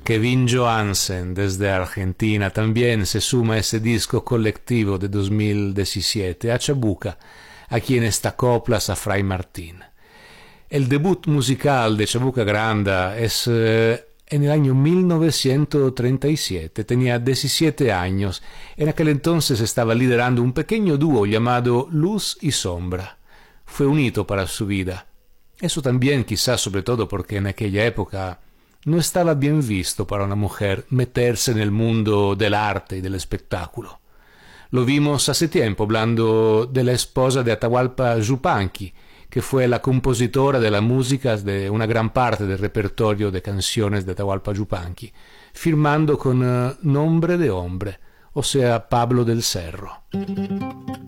Kevin Johansen desde Argentina también se suma a ese disco colectivo de 2017, a Chabuca, a quien esta coplas a Fray Martín. El debut musical de Chabuca Granda es en el año 1937, tenía 17 años. En aquel entonces estaba liderando un pequeño dúo llamado Luz y Sombra. Fue un hito para su vida. Eso también quizás sobre todo porque en aquella época no estaba bien visto para una mujer meterse en el mundo del arte y del espectáculo. Lo vimos hace tiempo hablando de la esposa de Atahualpa Yupanqui, que fue la compositora de la música de una gran parte del repertorio de canciones de Atahualpa Yupanqui, firmando con nombre de hombre, o sea, Pablo del Cerro.